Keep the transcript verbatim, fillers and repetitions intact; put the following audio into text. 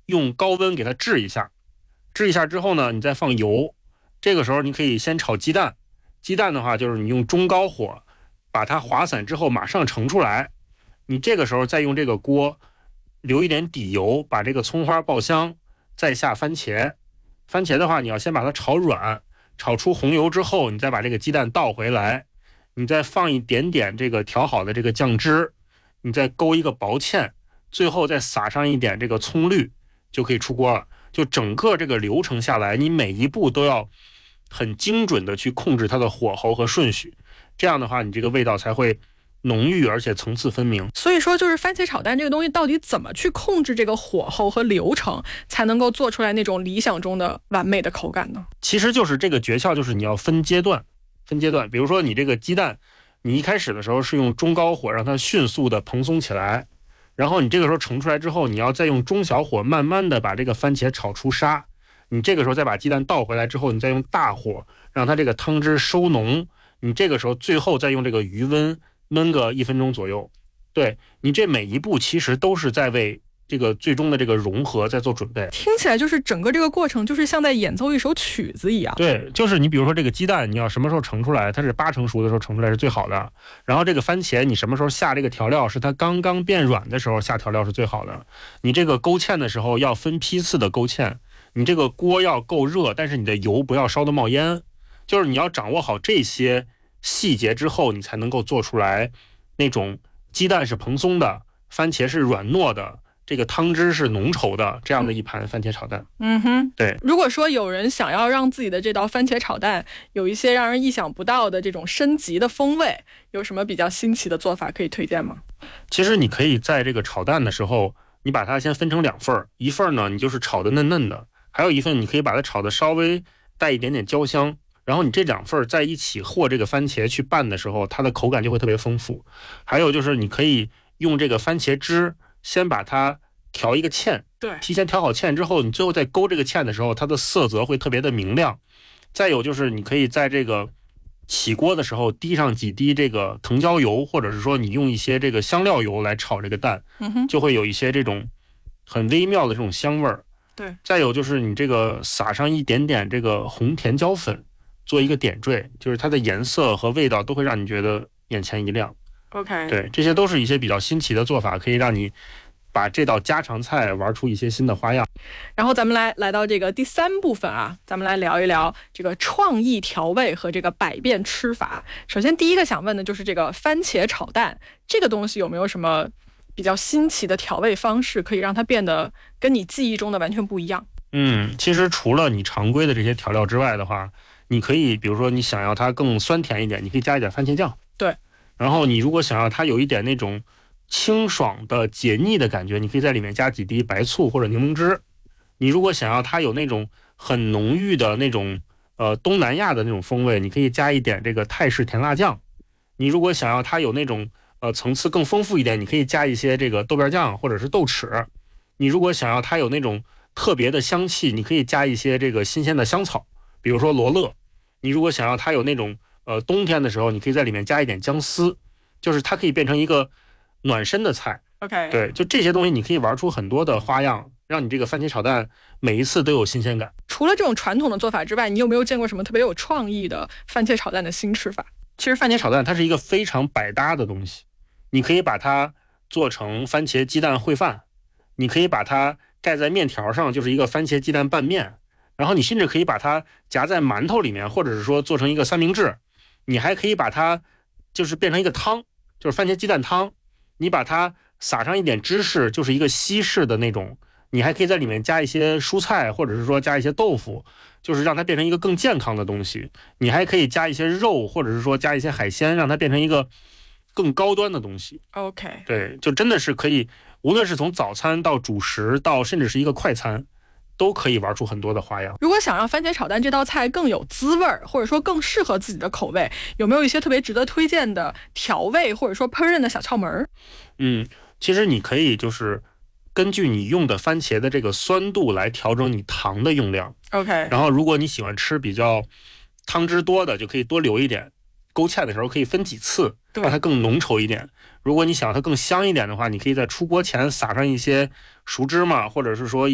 用高温给它炙一下，炙一下之后呢，你再放油。这个时候你可以先炒鸡蛋，鸡蛋的话就是你用中高火把它滑散之后马上盛出来，你这个时候再用这个锅留一点底油，把这个葱花爆香，再下番茄。番茄的话你要先把它炒软，炒出红油之后，你再把这个鸡蛋倒回来，你再放一点点这个调好的这个酱汁，你再勾一个薄芡，最后再撒上一点这个葱绿，就可以出锅了。就整个这个流程下来，你每一步都要很精准的去控制它的火候和顺序，这样的话你这个味道才会浓郁而且层次分明。 所以说就是番茄炒蛋这个东西到底怎么去控制这个火候和流程，才能够做出来那种理想中的完美的口感呢？ 其实就是这个诀窍，就是你要分阶段分阶段。比如说你这个鸡蛋，你一开始的时候是用中高火让它迅速的蓬松起来，然后你这个时候盛出来之后，你要再用中小火慢慢的把这个番茄炒出沙，你这个时候再把鸡蛋倒回来之后，你再用大火让它这个汤汁收浓，你这个时候最后再用这个余温焖个一分钟左右。对，你这每一步其实都是在为这个最终的这个融合在做准备。 听起来就是整个这个过程就是像在演奏一首曲子一样。 对，就是你比如说这个鸡蛋你要什么时候盛出来，它是八成熟的时候盛出来是最好的，然后这个番茄你什么时候下这个调料，是它刚刚变软的时候下调料是最好的。你这个勾芡的时候要分批次的勾芡，你这个锅要够热，但是你的油不要烧得冒烟，就是你要掌握好这些细节之后，你才能够做出来那种鸡蛋是蓬松的，番茄是软糯的，这个汤汁是浓稠的，这样的一盘番茄炒蛋。 嗯哼， 对。 如果说有人想要让自己的这道番茄炒蛋有一些让人意想不到的这种升级的风味，有什么比较新奇的做法可以推荐吗？ 其实你可以在这个炒蛋的时候，你把它先分成两份，一份呢你就是炒的嫩嫩的，还有一份你可以把它炒的稍微带一点点焦香，然后你这两份在一起和这个番茄去拌的时候，它的口感就会特别丰富。还有就是你可以用这个番茄汁先把它调一个芡， 对， 提前调好芡之后，你最后再勾这个芡的时候，它的色泽会特别的明亮。再有就是你可以在这个起锅的时候滴上几滴这个藤椒油，或者是说你用一些这个香料油来炒这个蛋， 嗯哼， 就会有一些这种很微妙的这种香味儿。 对， 再有就是你这个撒上一点点这个红甜椒粉做一个点缀，就是它的颜色和味道都会让你觉得眼前一亮。 OK， 对，这些都是一些比较新奇的做法，可以让你把这道家常菜玩出一些新的花样。 然后咱们来来到这个第三部分啊，咱们来聊一聊这个创意调味和这个百变吃法。首先第一个想问的就是这个番茄炒蛋这个东西有没有什么比较新奇的调味方式，可以让它变得跟你记忆中的完全不一样？ 嗯，其实除了你常规的这些调料之外的话，你可以比如说你想要它更酸甜一点，你可以加一点番茄酱。 对， 然后你如果想要它有一点那种清爽的解腻的感觉，你可以在里面加几滴白醋或者柠檬汁。你如果想要它有那种很浓郁的那种呃东南亚的那种风味，你可以加一点这个泰式甜辣酱。你如果想要它有那种呃层次更丰富一点，你可以加一些这个豆瓣酱或者是豆豉。你如果想要它有那种特别的香气，你可以加一些这个新鲜的香草，比如说罗勒。你如果想要它有那种呃冬天的时候，你可以在里面加一点姜丝，就是它可以变成一个暖身的菜。 OK， 对，就这些东西你可以玩出很多的花样，让你这个番茄炒蛋每一次都有新鲜感。 除了这种传统的做法之外，你有没有见过什么特别有创意的番茄炒蛋的新吃法？ 其实番茄炒蛋它是一个非常百搭的东西，你可以把它做成番茄鸡蛋烩饭，你可以把它盖在面条上，就是一个番茄鸡蛋拌面，然后你甚至可以把它夹在馒头里面，或者是说做成一个三明治。你还可以把它就是变成一个汤，就是番茄鸡蛋汤，你把它撒上一点芝士，就是一个西式的那种。你还可以在里面加一些蔬菜，或者是说加一些豆腐，就是让它变成一个更健康的东西。你还可以加一些肉，或者是说加一些海鲜，让它变成一个更高端的东西。 OK， 对，就真的是可以，无论是从早餐到主食到甚至是一个快餐，都可以玩出很多的花样。 如果想让番茄炒蛋这道菜更有滋味，或者说更适合自己的口味，有没有一些特别值得推荐的调味或者说烹饪的小窍门？ 嗯，其实你可以就是根据你用的番茄的这个酸度来调整你糖的用量。 OK， 然后如果你喜欢吃比较汤汁多的，就可以多留一点，勾芡的时候可以分几次，让它更浓稠一点。如果你想要它更香一点的话，你可以在出锅前撒上一些熟芝麻，或者是说